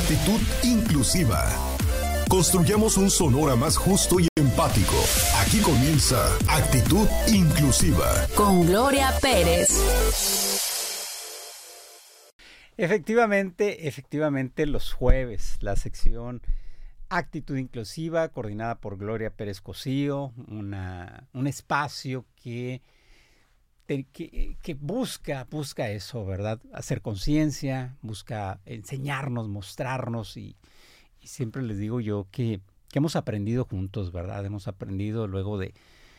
Actitud inclusiva. Construyamos un Sonora más justo y empático. Aquí comienza Actitud Inclusiva. Con Gloria Pérez. Efectivamente, los jueves, la sección Actitud Inclusiva, coordinada por Gloria Pérez Cosío, un espacio que busca eso, ¿verdad? Hacer conciencia, busca enseñarnos, mostrarnos y siempre les digo yo que hemos aprendido juntos, ¿verdad? Hemos aprendido luego de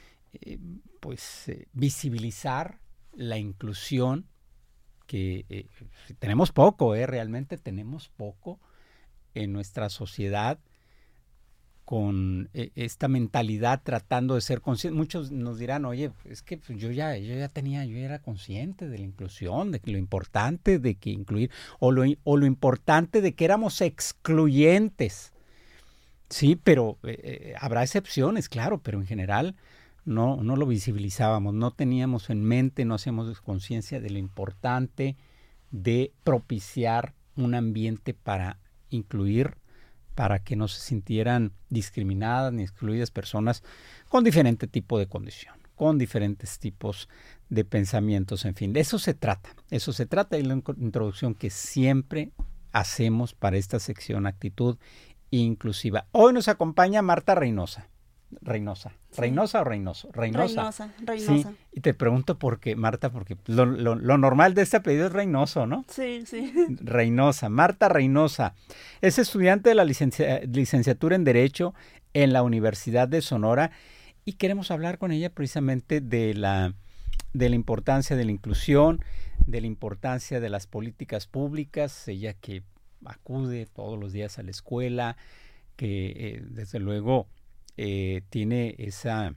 visibilizar la inclusión, que tenemos poco, realmente tenemos poco en nuestra sociedad con esta mentalidad tratando de ser consciente. Muchos nos dirán, oye, es que yo ya era consciente de la inclusión, de que lo importante de que incluir, o lo importante de que éramos excluyentes. Sí, pero habrá excepciones, claro, pero en general no lo visibilizábamos, no teníamos en mente, no hacíamos conciencia de lo importante de propiciar un ambiente para incluir, para que no se sintieran discriminadas ni excluidas personas con diferente tipo de condición, con diferentes tipos de pensamientos, en fin. De eso se trata y la introducción que siempre hacemos para esta sección Actitud Inclusiva. Hoy nos acompaña Marta Reynosa. ¿Reynosa o Reynoso? Reynosa. Sí, y te pregunto por qué, Marta, porque lo normal de este apellido es Reynoso, ¿no? Sí. Reynosa, Marta Reynosa. Es estudiante de la licenciatura en Derecho en la Universidad de Sonora y queremos hablar con ella precisamente de la importancia de la inclusión, de la importancia de las políticas públicas, ella que acude todos los días a la escuela, que desde luego tiene esa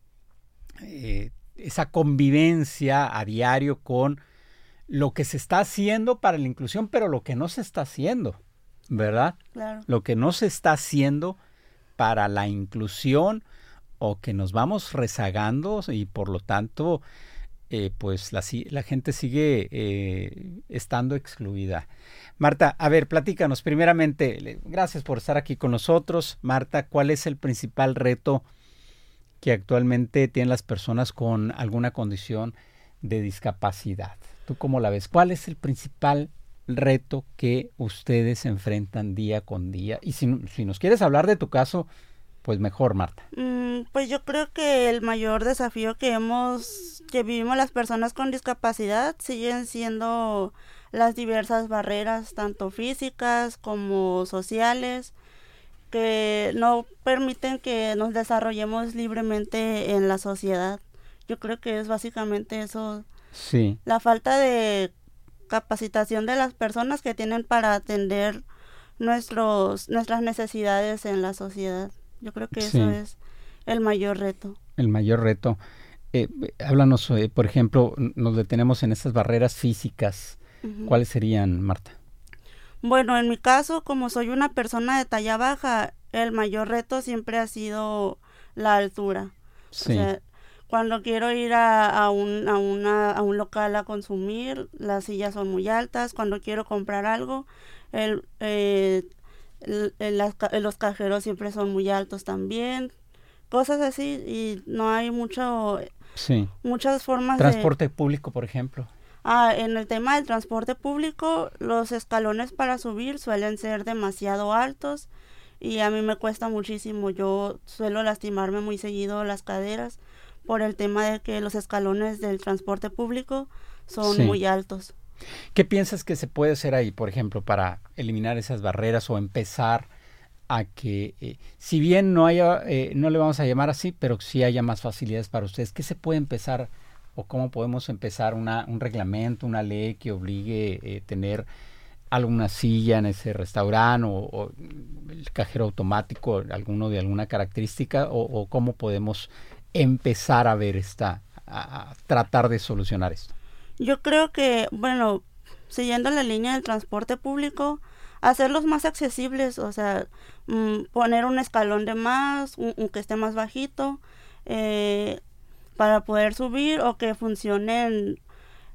convivencia a diario con lo que se está haciendo para la inclusión, pero lo que no se está haciendo, ¿verdad? Claro. Lo que no se está haciendo para la inclusión o que nos vamos rezagando y por lo tanto la gente sigue estando excluida. Marta, a ver, platícanos primeramente, gracias por estar aquí con nosotros. Marta, ¿cuál es el principal reto que actualmente tienen las personas con alguna condición de discapacidad? ¿Tú cómo la ves? ¿Cuál es el principal reto que ustedes enfrentan día con día? Y si nos quieres hablar de tu caso, pues mejor, Marta. Pues yo creo que el mayor desafío que vivimos las personas con discapacidad siguen siendo las diversas barreras, tanto físicas como sociales, que no permiten que nos desarrollemos libremente en la sociedad. Yo creo que es básicamente eso. Sí. La falta de capacitación de las personas que tienen para atender nuestras necesidades en la sociedad. Yo creo que eso es el mayor reto. El mayor reto. Háblanos, por ejemplo, nos detenemos en estas barreras físicas. Uh-huh. ¿Cuáles serían, Marta? Bueno, en mi caso, como soy una persona de talla baja, el mayor reto siempre ha sido la altura. Sí. O sea, cuando quiero ir a un local a consumir, las sillas son muy altas. Cuando quiero comprar algo, los cajeros siempre son muy altos también. Cosas así, y no hay muchas formas Transporte público, por ejemplo. En el tema del transporte público, los escalones para subir suelen ser demasiado altos y a mí me cuesta muchísimo. Yo suelo lastimarme muy seguido las caderas por el tema de que los escalones del transporte público son muy altos. ¿Qué piensas que se puede hacer ahí, por ejemplo, para eliminar esas barreras o empezar a que, si bien no le vamos a llamar así, pero sí haya más facilidades para ustedes? ¿Qué se puede empezar o cómo podemos empezar un reglamento, una ley que obligue tener alguna silla en ese restaurante o el cajero automático, alguno de alguna característica, o cómo podemos empezar a ver a tratar de solucionar esto? Yo creo que, bueno, siguiendo la línea del transporte público, hacerlos más accesibles, o sea, poner un escalón de más, un que esté más bajito, para poder subir, o que funcionen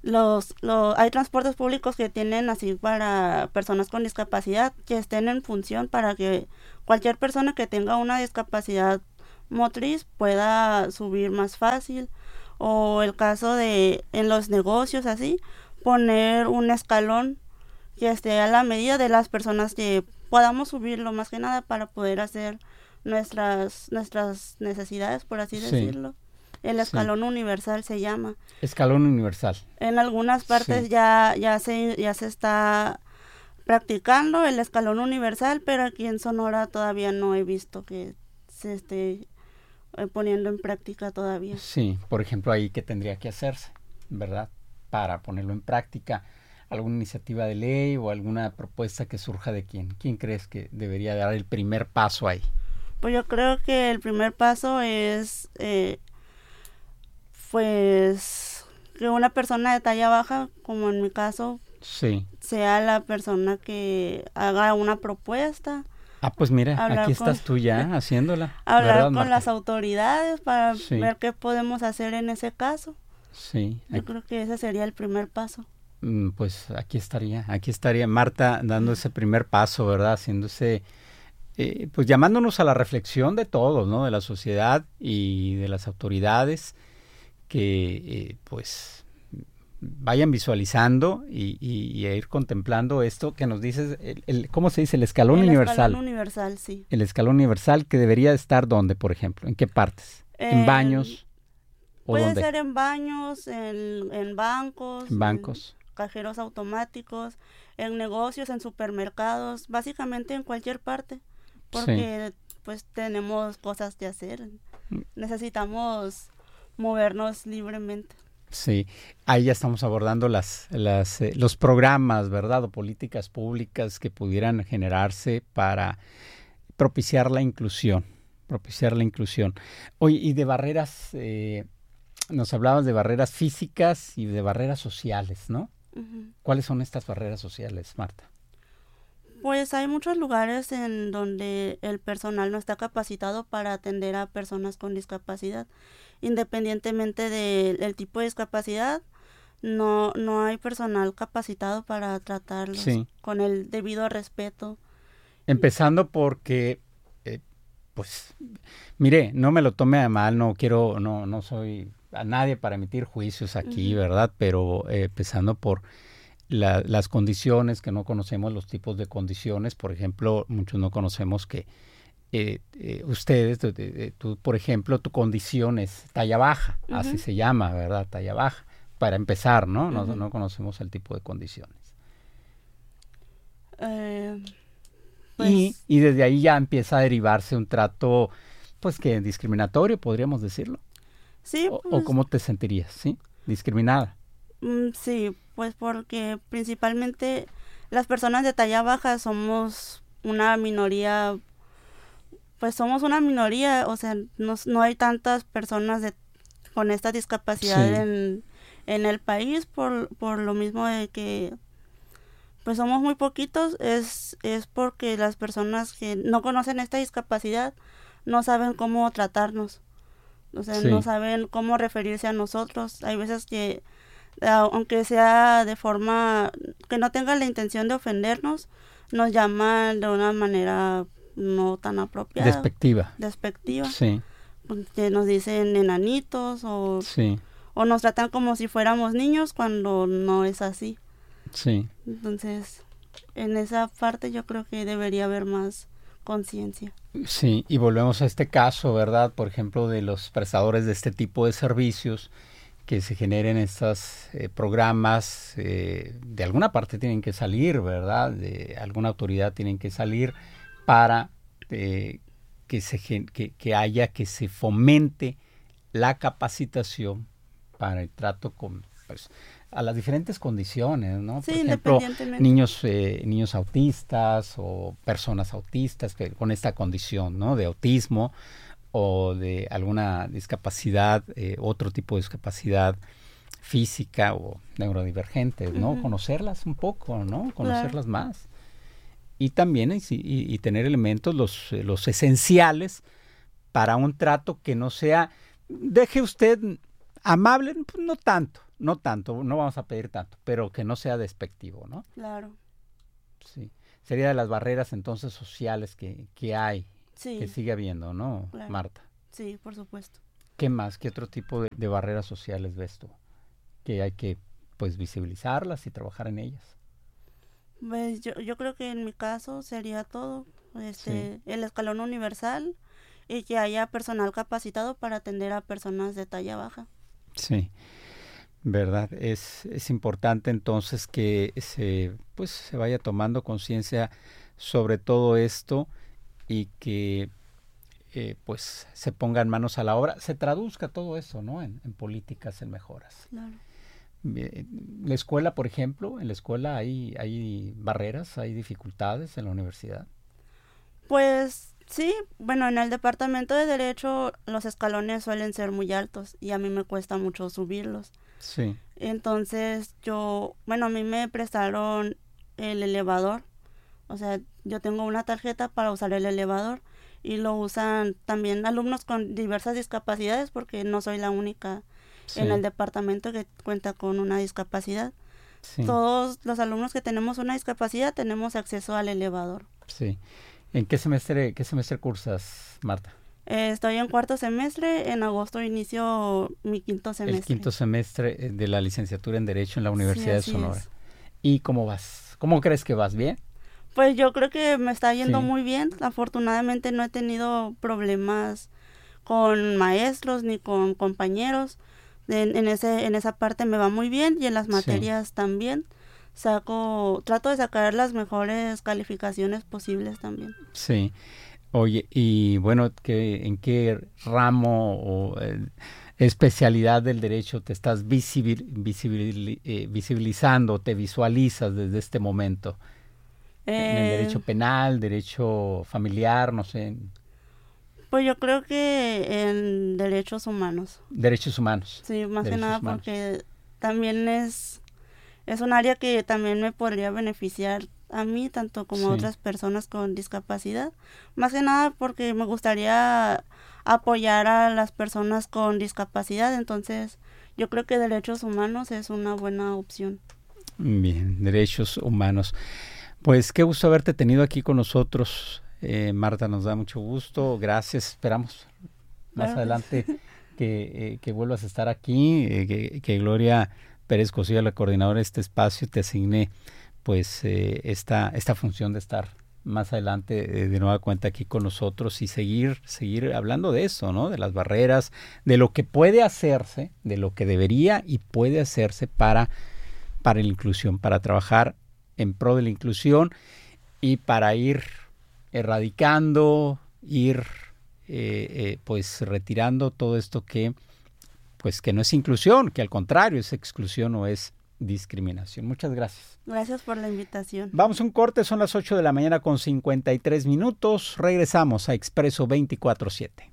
hay transportes públicos que tienen así para personas con discapacidad, que estén en función para que cualquier persona que tenga una discapacidad motriz pueda subir más fácil, o el caso de en los negocios así, poner un escalón que esté a la medida de las personas que podamos subirlo, más que nada para poder hacer nuestras necesidades, por así decirlo. El escalón universal se llama. Escalón universal. En algunas partes ya se está practicando el escalón universal, pero aquí en Sonora todavía no he visto que se esté poniendo en práctica todavía. Sí, por ejemplo, ahí que tendría que hacerse, ¿verdad? Para ponerlo en práctica, alguna iniciativa de ley o alguna propuesta que surja de quién. ¿Quién crees que debería dar el primer paso ahí? Pues yo creo que el primer paso es pues que una persona de talla baja, como en mi caso, sea la persona que haga una propuesta. Ah, pues mira, aquí estás tú ya haciéndola. Hablar ¿verdad, con Marta? las autoridades para ver qué podemos hacer en ese caso. Sí. Yo creo que ese sería el primer paso. Pues aquí estaría Marta dando ese primer paso, ¿verdad? Haciéndose, pues llamándonos a la reflexión de todos, ¿no? De la sociedad y de las autoridades, que pues vayan visualizando y a ir contemplando esto que nos dices, ¿cómo se dice? El escalón universal. El escalón universal, sí. El escalón universal, que debería estar ¿dónde, por ejemplo? ¿En qué partes? ¿En baños? Puede ¿dónde? ser en baños, en bancos. En bancos. En cajeros automáticos, en negocios, en supermercados, básicamente en cualquier parte, porque pues tenemos cosas que hacer. Necesitamos movernos libremente. Sí, ahí ya estamos abordando los programas, ¿verdad? O políticas públicas que pudieran generarse para propiciar la inclusión. Oye, y de barreras, nos hablabas de barreras físicas y de barreras sociales, ¿no? Uh-huh. ¿Cuáles son estas barreras sociales, Marta? Pues hay muchos lugares en donde el personal no está capacitado para atender a personas con discapacidad. Independientemente del tipo de discapacidad, no hay personal capacitado para tratarlos con el debido respeto. Empezando porque, pues, mire, no me lo tome a mal, no soy a nadie para emitir juicios aquí, uh-huh. ¿verdad? Pero empezando por las condiciones, que no conocemos los tipos de condiciones. Por ejemplo, muchos no conocemos que ustedes, tú, por ejemplo, tu condición es talla baja, uh-huh. así se llama, ¿verdad? Talla baja, para empezar, ¿no? Uh-huh. No conocemos el tipo de condiciones. Pues, y desde ahí ya empieza a derivarse un trato, pues, que discriminatorio, podríamos decirlo. Sí. ¿O cómo te sentirías, sí? ¿Discriminada? Sí, pues porque principalmente las personas de talla baja somos una minoría, o sea, no hay tantas personas con esta discapacidad en el país, por lo mismo de que pues somos muy poquitos. Es porque las personas que no conocen esta discapacidad no saben cómo tratarnos, o sea, no saben cómo referirse a nosotros. Hay veces que aunque sea de forma que no tenga la intención de ofendernos, nos llaman de una manera no tan apropiada. Despectiva. Sí. Que nos dicen enanitos o nos tratan como si fuéramos niños cuando no es así. Sí. Entonces, en esa parte yo creo que debería haber más conciencia. Sí, y volvemos a este caso, ¿verdad? Por ejemplo, de los prestadores de este tipo de servicios, que se generen estos programas, de alguna parte tienen que salir, ¿verdad? De alguna autoridad tienen que salir para que se fomente la capacitación para el trato con, pues, a las diferentes condiciones, ¿no? Sí, por ejemplo, independientemente. Niños autistas o personas autistas con esta condición, ¿no? De autismo, o de alguna discapacidad, otro tipo de discapacidad física o neurodivergentes, ¿no? Uh-huh. Conocerlas un poco, ¿no? Conocerlas más. Y también y tener elementos, los esenciales para un trato que no sea, deje usted amable, pues no no tanto, no vamos a pedir tanto, pero que no sea despectivo, ¿no? Claro. Sí. Sería de las barreras entonces sociales que hay, Sí. que sigue habiendo, ¿no, Claro. Marta? Sí, por supuesto. ¿Qué más? ¿Qué otro tipo de barreras sociales ves tú? Que hay que, pues, visibilizarlas y trabajar en ellas. Pues yo creo que en mi caso sería todo, Sí. el escalón universal y que haya personal capacitado para atender a personas de talla baja. Sí, verdad. Es importante entonces que se vaya tomando conciencia sobre todo esto y que pues se pongan manos a la obra, se traduzca todo eso, ¿no? En políticas, en mejoras. Claro. La escuela, por ejemplo, en la escuela hay barreras, hay dificultades en la universidad. Pues sí, bueno, en el departamento de Derecho los escalones suelen ser muy altos y a mí me cuesta mucho subirlos. Sí, Entonces a mí me prestaron el elevador, o sea, yo tengo una tarjeta para usar el elevador y lo usan también alumnos con diversas discapacidades porque no soy la única sí, en el departamento que cuenta con una discapacidad. sí, Todos los alumnos que tenemos una discapacidad tenemos acceso al elevador. sí. ¿En qué semestre cursas, Marta? Estoy en cuarto semestre, en agosto inicio mi quinto semestre. El quinto semestre de la licenciatura en Derecho en la Universidad de así Sonora. es. ¿Y cómo vas? ¿Cómo crees que vas? ¿Bien? Pues yo creo que me está yendo Sí. muy bien. Afortunadamente no he tenido problemas con maestros ni con compañeros. En esa parte me va muy bien y en las Sí. materias también. Trato de sacar las mejores calificaciones posibles también. Sí. Oye, y bueno, ¿en qué ramo o especialidad del derecho te estás visibilizando, te visualizas desde este momento? ¿En el derecho penal, derecho familiar, no sé, Pues yo creo que en derechos humanos. derechos humanos? Sí, más que Derechos nada humanos. porque también es un área que también me podría beneficiar a mí, tanto como a Sí. otras personas con discapacidad. Más que nada porque me gustaría apoyar a las personas con discapacidad, entonces yo creo que derechos humanos es una buena opción. Bien, derechos humanos. Pues qué gusto haberte tenido aquí con nosotros, Marta, nos da mucho gusto, gracias, esperamos más Claro. adelante que vuelvas a estar aquí, que Gloria Pérez Cosilla, la coordinadora de este espacio, te asigne pues esta función de estar más adelante de nueva cuenta aquí con nosotros y seguir hablando de eso, ¿no? De las barreras, de lo que puede hacerse, de lo que debería y puede hacerse para la inclusión, para trabajar en pro de la inclusión y para ir erradicando, pues retirando todo esto que no es inclusión, que al contrario es exclusión o es discriminación. Muchas gracias. Gracias por la invitación. Vamos a un corte, son las 8 de la mañana con 53 minutos. Regresamos a Expreso 24/7.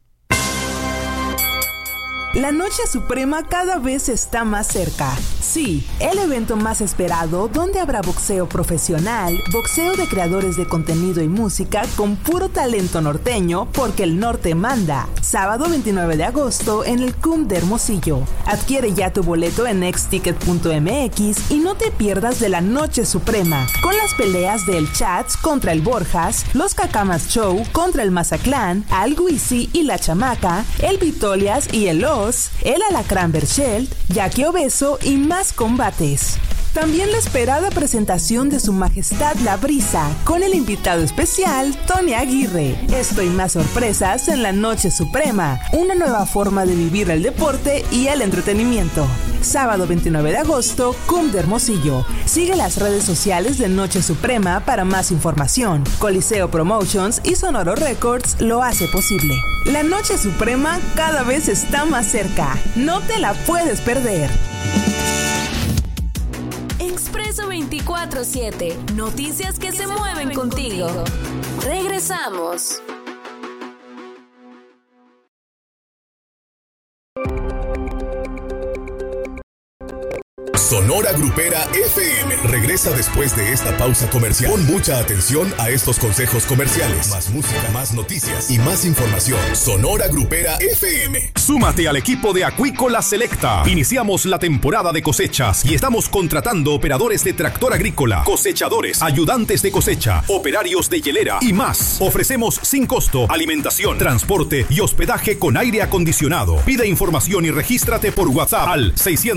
La Noche Suprema cada vez está más cerca. Sí, el evento más esperado donde habrá boxeo profesional, boxeo de creadores de contenido y música con puro talento norteño porque el norte manda. Sábado 29 de agosto en el CUM de Hermosillo. Adquiere ya tu boleto en nextticket.mx y no te pierdas de la Noche Suprema con las peleas del Chats contra el Borjas, los Cacamas Show contra el Mazaclán, Al Guisi y la Chamaca, el Vitolias y el el Alacrán Berchelt, Jackie Obeso y más combates. También la esperada presentación de Su Majestad La Brisa, con el invitado especial, Tony Aguirre. Esto y más sorpresas en la Noche Suprema, una nueva forma de vivir el deporte y el entretenimiento. Sábado 29 de agosto, CUM de Hermosillo. Sigue las redes sociales de Noche Suprema para más información. Coliseo Promotions y Sonoro Records lo hace posible. La Noche Suprema cada vez está más cerca. No te la puedes perder. Expreso 24/7. Noticias que se mueven contigo. Regresamos. Sonora Grupera FM regresa después de esta pausa comercial. Pon mucha atención a estos consejos comerciales. Más música, más noticias y más información. Sonora Grupera FM. Súmate al equipo de Acuícola Selecta. Iniciamos la temporada de cosechas y estamos contratando operadores de tractor agrícola, cosechadores, ayudantes de cosecha, operarios de hielera y más. Ofrecemos sin costo alimentación, transporte y hospedaje con aire acondicionado. Pide información y regístrate por WhatsApp al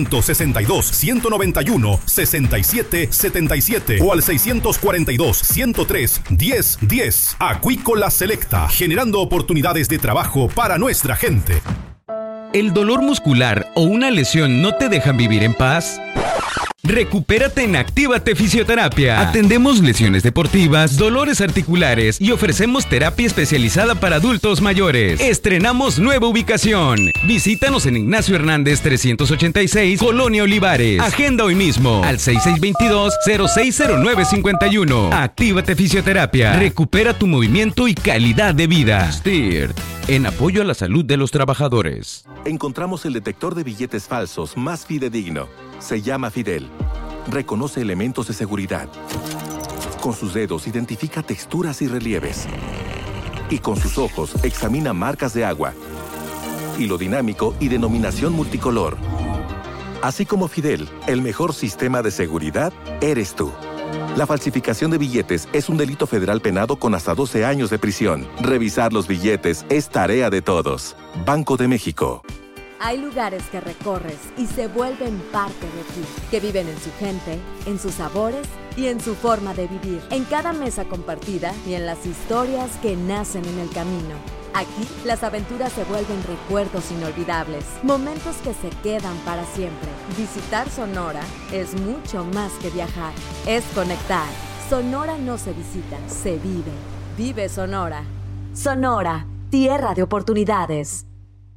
662-191-6777 o al 642-103-1010. Acuícola Selecta, generando oportunidades de trabajo para nuestra gente. ¿El dolor muscular o una lesión no te dejan vivir en paz? Recupérate en Actívate Fisioterapia. Atendemos lesiones deportivas, dolores articulares y ofrecemos terapia especializada para adultos mayores. Estrenamos nueva ubicación. Visítanos en Ignacio Hernández 386, Colonia Olivares. Agenda hoy mismo al 6622-060951. Actívate Fisioterapia. Recupera tu movimiento y calidad de vida. STIRT, en apoyo a la salud de los trabajadores. Encontramos el detector de billetes falsos más fidedigno. Se llama Fidel. Reconoce elementos de seguridad. Con sus dedos identifica texturas y relieves. Y con sus ojos examina marcas de agua, hilo dinámico y denominación multicolor. Así como Fidel, el mejor sistema de seguridad eres tú. La falsificación de billetes es un delito federal penado con hasta 12 años de prisión. Revisar los billetes es tarea de todos. Banco de México. Hay lugares que recorres y se vuelven parte de ti, que viven en su gente, en sus sabores y en su forma de vivir, en cada mesa compartida y en las historias que nacen en el camino. Aquí, las aventuras se vuelven recuerdos inolvidables, momentos que se quedan para siempre. Visitar Sonora es mucho más que viajar, es conectar. Sonora no se visita, se vive. Vive Sonora. Sonora, tierra de oportunidades.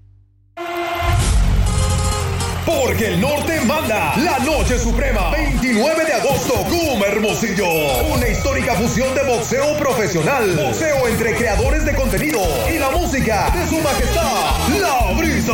Porque el norte manda. La Noche Suprema, 29 de agosto, CUM Hermosillo. Una histórica fusión de boxeo profesional, boxeo entre creadores de contenido y la música de su majestad, La Brisa.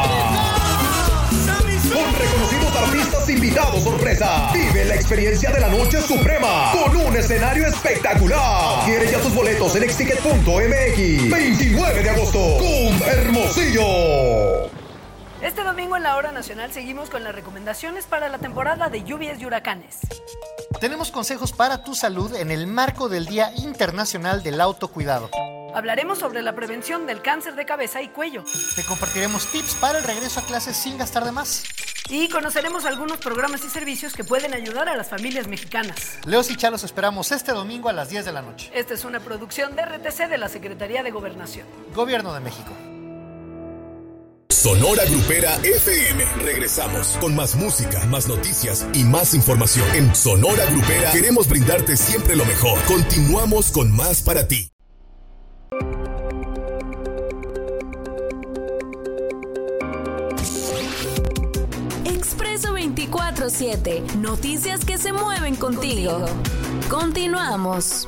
Con reconocidos artistas invitados sorpresa. Vive la experiencia de la Noche Suprema con un escenario espectacular. Adquiere ya tus boletos en exticket.mx. 29 de agosto, CUM Hermosillo. Este domingo en la Hora Nacional seguimos con las recomendaciones para la temporada de lluvias y huracanes. Tenemos consejos para tu salud en el marco del Día Internacional del Autocuidado. Hablaremos sobre la prevención del cáncer de cabeza y cuello. Te compartiremos tips para el regreso a clases sin gastar de más. Y conoceremos algunos programas y servicios que pueden ayudar a las familias mexicanas. Leos y Chá los esperamos este domingo a las 10 de la noche. Esta es una producción de RTC de la Secretaría de Gobernación. Gobierno de México. Sonora Grupera FM. Regresamos con más música, más noticias y más información. En Sonora Grupera queremos brindarte siempre lo mejor. Continuamos con más para ti. Expreso 24/7. Noticias que se mueven contigo. Continuamos.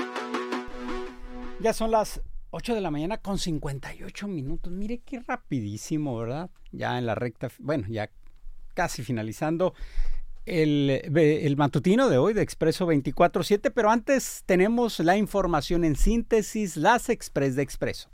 Ya son las 8 de la mañana con 58 minutos. Mire qué rapidísimo, ¿verdad? Ya en la recta, bueno, ya casi finalizando el matutino de hoy de Expreso 24/7, pero antes tenemos la información en síntesis, las Express de Expreso.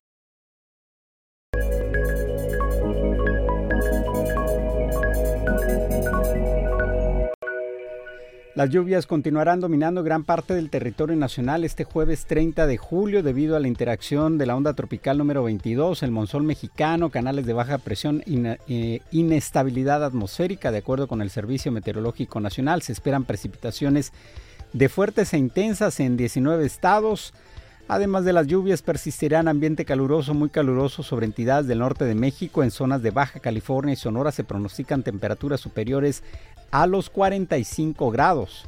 Las lluvias continuarán dominando gran parte del territorio nacional este jueves 30 de julio debido a la interacción de la onda tropical número 22, el monzón mexicano, canales de baja presión, inestabilidad atmosférica. De acuerdo con el Servicio Meteorológico Nacional, se esperan precipitaciones de fuertes e intensas en 19 estados. Además de las lluvias, persistirán ambiente caluroso, muy caluroso sobre entidades del norte de México. En zonas de Baja California y Sonora se pronostican temperaturas superiores a los 45 grados.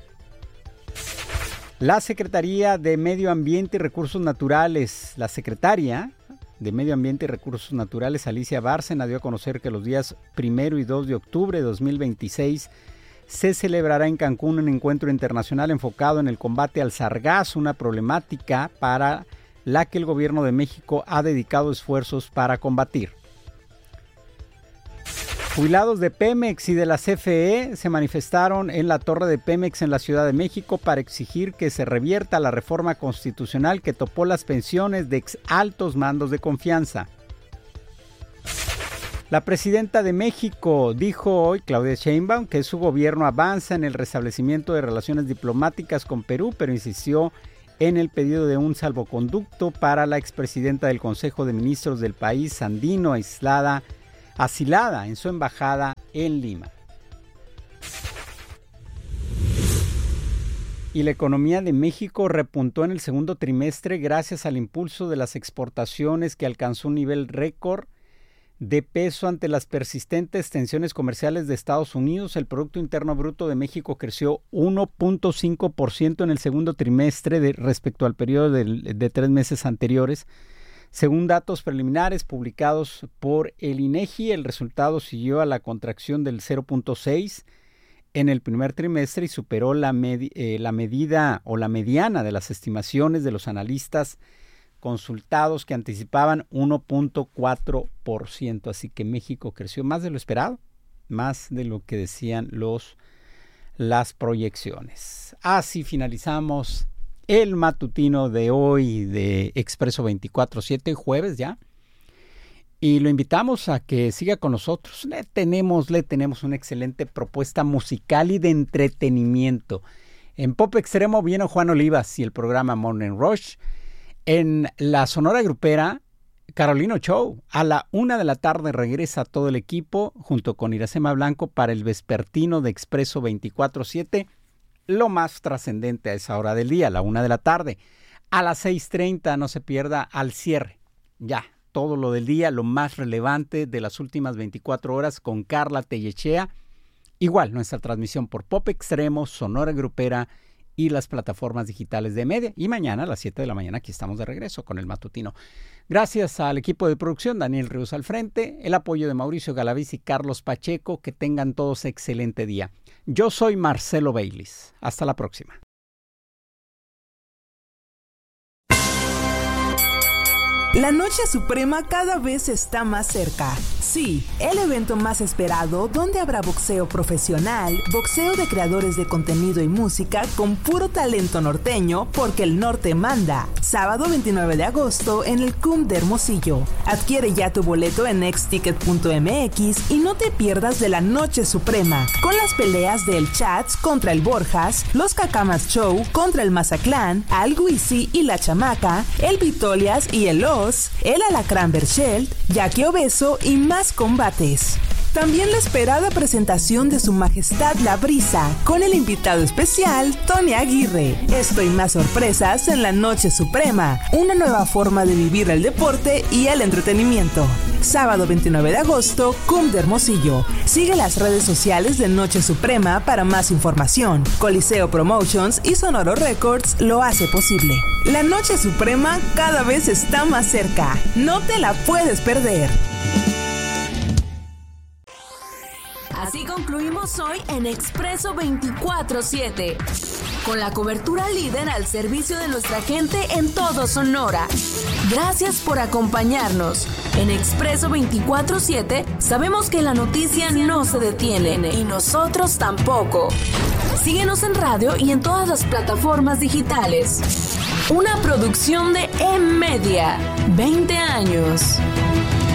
La Secretaría de Medio Ambiente y Recursos Naturales, la secretaria de Medio Ambiente y Recursos Naturales, Alicia Bárcena, dio a conocer que los días 1 y 2 de octubre de 2026 se celebrará en Cancún un encuentro internacional enfocado en el combate al sargazo, una problemática para la que el gobierno de México ha dedicado esfuerzos para combatir. Jubilados de Pemex y de la CFE se manifestaron en la torre de Pemex en la Ciudad de México para exigir que se revierta la reforma constitucional que topó las pensiones de altos mandos de confianza. La presidenta de México dijo hoy, Claudia Sheinbaum, que su gobierno avanza en el restablecimiento de relaciones diplomáticas con Perú, pero insistió en el pedido de un salvoconducto para la expresidenta del Consejo de Ministros del país andino, asilada en su embajada en Lima. Y la economía de México repuntó en el segundo trimestre gracias al impulso de las exportaciones que alcanzó un nivel récord de peso ante las persistentes tensiones comerciales de Estados Unidos. El Producto Interno Bruto de México creció 1.5% en el segundo trimestre respecto al periodo de 3 meses anteriores. Según datos preliminares publicados por el INEGI, el resultado siguió a la contracción del 0.6% en el primer trimestre y superó la medida o la mediana de las estimaciones de los analistas consultados que anticipaban 1.4%. Así que México creció más de lo esperado, más de lo que decían las proyecciones. Así finalizamos el matutino de hoy de Expreso 24/7, jueves ya. Y lo invitamos a que siga con nosotros. Le tenemos una excelente propuesta musical y de entretenimiento. En Pop Extremo viene Juan Olivas y el programa Morning Rush. En la Sonora Grupera, Carolino Show. A la 1 de la tarde regresa todo el equipo junto con Iracema Blanco para el vespertino de Expreso 24/7. Lo más trascendente a esa hora del día, a la 1 de la tarde. A las 6:30 no se pierda al cierre. Ya, todo lo del día, lo más relevante de las últimas 24 horas con Carla Tellechea. Igual, nuestra transmisión por Pop Extremo, Sonora Grupera y las plataformas digitales de Media. Y mañana a las 7 de la mañana aquí estamos de regreso con el matutino. Gracias al equipo de producción, Daniel Ríos al frente, el apoyo de Mauricio Galaviz y Carlos Pacheco. Que tengan todos excelente día. Yo soy Marcelo Baylis. Hasta la próxima. La Noche Suprema cada vez está más cerca. Sí, el evento más esperado donde habrá boxeo profesional, boxeo de creadores de contenido y música con puro talento norteño porque el norte manda. Sábado 29 de agosto en el CUM de Hermosillo. Adquiere ya tu boleto en nextticket.mx y no te pierdas de la Noche Suprema con las peleas del Chats contra el Borjas, los Cacamas Show contra el Mazatlán, Al Guisi y la Chamaca, el Vitolias y el el Alacrán Berchelt, Jackie Obeso y más combates. También la esperada presentación de Su Majestad La Brisa con el invitado especial Tony Aguirre. Esto y más sorpresas en la Noche Suprema, una nueva forma de vivir el deporte y el entretenimiento. Sábado 29 de agosto, CUM de Hermosillo. Sigue las redes sociales de Noche Suprema para más información. Coliseo Promotions y Sonoro Records lo hace posible. La Noche Suprema cada vez está más cerca. No te la puedes perder. Así concluimos hoy en Expreso 24/7, con la cobertura líder al servicio de nuestra gente en todo Sonora. Gracias por acompañarnos. En Expreso 24/7 sabemos que la noticia no se detiene y nosotros tampoco. Síguenos en radio y en todas las plataformas digitales. Una producción de M-Media. 20 años.